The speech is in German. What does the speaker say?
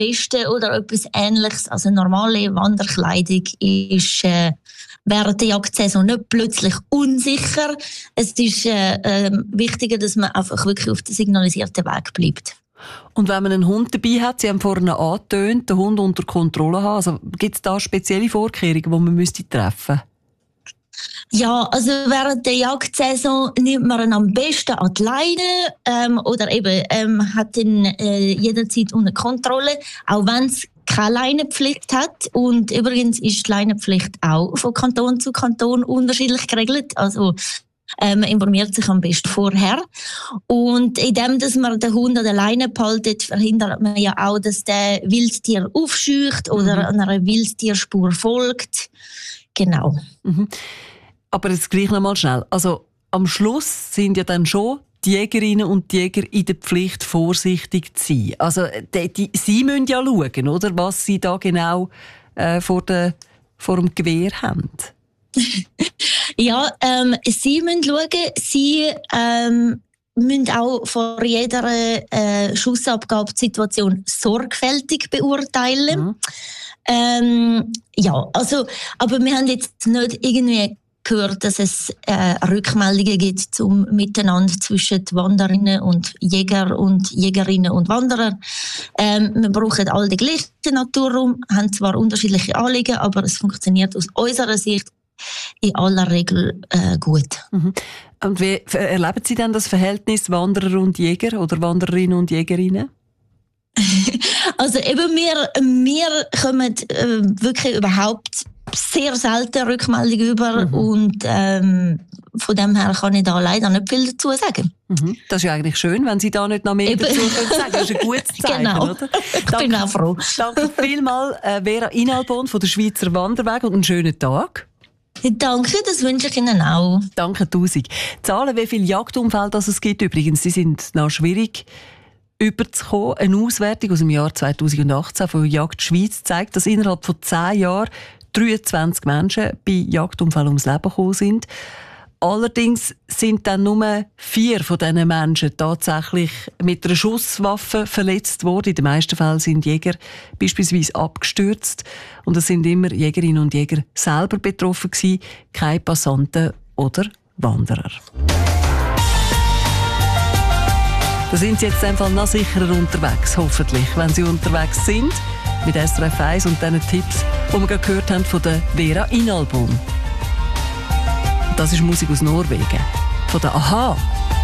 Weste oder etwas Ähnliches. Also normale Wanderkleidung ist während der Jagdsaison nicht plötzlich unsicher. Es ist wichtiger, dass man einfach wirklich auf den signalisierten Weg bleibt. Und wenn man einen Hund dabei hat, Sie haben vorhin angetönt, den Hund unter Kontrolle haben, also gibt es da spezielle Vorkehrungen, die man treffen müsste? Ja, also während der Jagdsaison nimmt man ihn am besten an die Leine oder eben hat ihn jederzeit unter Kontrolle, auch wenn es keine Leinenpflicht hat. Und übrigens ist die Leinenpflicht auch von Kanton zu Kanton unterschiedlich geregelt. Also man informiert sich am besten vorher. Und indem, dass man den Hund an der Leine behaltet, verhindert man ja auch, dass der Wildtier aufscheucht oder einer Wildtierspur folgt. Genau. Mhm. Aber jetzt gleich noch mal schnell. Also am Schluss sind ja dann schon die Jägerinnen und die Jäger in der Pflicht, vorsichtig zu sein. Also sie müssen ja schauen, oder, was sie da genau vor dem Gewehr haben. Ja, sie müssen schauen, sie müssen auch vor jeder Schussabgabesituation sorgfältig beurteilen. Ja, also, aber wir haben jetzt nicht irgendwie gehört, dass es Rückmeldungen gibt zum Miteinander zwischen Wanderinnen und Jäger und Jägerinnen und Wanderer. Wir brauchen alle den gleichen Naturraum, haben zwar unterschiedliche Anliegen, aber es funktioniert aus unserer Sicht in aller Regel gut. Mhm. Und wie erleben Sie denn das Verhältnis Wanderer und Jäger oder Wandererinnen und Jägerinnen? Also eben wir kommen wirklich überhaupt sehr selten Rückmeldungen über und von dem her kann ich da leider nicht viel dazu sagen. Das ist ja eigentlich schön, wenn Sie da nicht noch mehr dazu sagen. Das ist ein gutes Zeichen, genau. Oder? Ich bin auch froh. Danke vielmals, Vera Inalbon von der Schweizer Wanderweg und einen schönen Tag. Danke, das wünsche ich Ihnen auch. Danke, 1000. Zahlen, wie viele Jagdunfälle es gibt übrigens, die sind noch schwierig überzukommen. Eine Auswertung aus dem Jahr 2018 von Jagd Schweiz zeigt, dass innerhalb von 10 Jahren 23 Menschen bei Jagdunfällen ums Leben gekommen sind. Allerdings sind dann nur 4 von diesen Menschen tatsächlich mit einer Schusswaffe verletzt worden. In den meisten Fällen sind Jäger beispielsweise abgestürzt. Und es sind immer Jägerinnen und Jäger selber betroffen gewesen, keine Passanten oder Wanderer. Da sind Sie jetzt einfach noch sicherer unterwegs, hoffentlich, wenn Sie unterwegs sind. Mit SRF 1 und diesen Tipps, die wir gerade gehört haben von der Vera Inalbon. Das ist Musik aus Norwegen, von der Aha.